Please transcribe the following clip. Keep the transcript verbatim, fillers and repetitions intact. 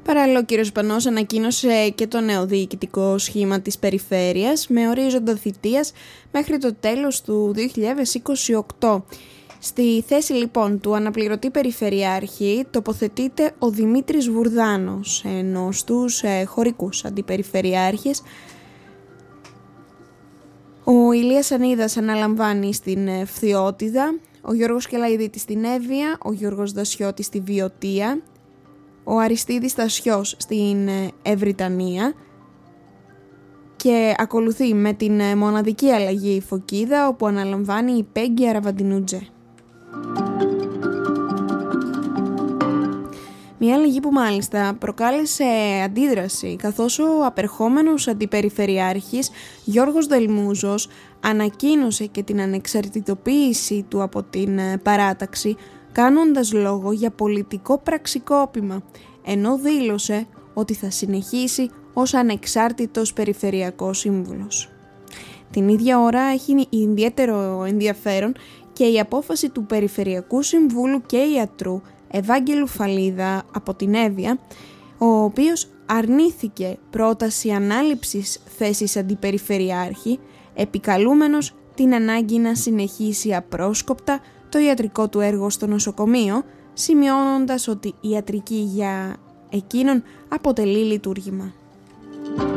Παράλληλα, ο κ. Σπανός ανακοίνωσε και το νέο διοικητικό σχήμα της περιφέρειας με ορίζοντα θητείας μέχρι το τέλος του δύο χιλιάδες είκοσι οκτώ. Στη θέση λοιπόν του αναπληρωτή περιφερειάρχη τοποθετείται ο Δημήτρης Βουρδάνος, ενώ στους ε, χωρικούς αντιπεριφερειάρχες ο Ηλίας Ανίδας αναλαμβάνει στην ε, Φθιώτιδα, ο Γιώργος Κελαϊδίτης στην Εύβοια, ο Γιώργος Δασιώτης στη Βιωτία, ο Αριστίδης Στασιός στην ε, Ευρυτανία και ακολουθεί με την ε, μοναδική αλλαγή η Φωκίδα, όπου αναλαμβάνει η Πέγγι Αραβαντινουτζέ. Μια αλλαγή που μάλιστα προκάλεσε αντίδραση, καθώς ο απερχόμενος αντιπεριφερειάρχης Γιώργος Δελμούζος ανακοίνωσε και την ανεξαρτητοποίηση του από την παράταξη, κάνοντας λόγο για πολιτικό πραξικόπημα, ενώ δήλωσε ότι θα συνεχίσει ως ανεξάρτητος περιφερειακός σύμβουλος. Την ίδια ώρα έχει ιδιαίτερο ενδιαφέρον και η απόφαση του Περιφερειακού Συμβούλου και Ιατρού Ευάγγελου Φαλίδα από την Εύβοια, ο οποίος αρνήθηκε πρόταση ανάληψης θέσης αντιπεριφερειάρχη, επικαλούμενος την ανάγκη να συνεχίσει απρόσκοπτα το ιατρικό του έργο στο νοσοκομείο, σημειώνοντας ότι η ιατρική για εκείνον αποτελεί λειτουργήμα.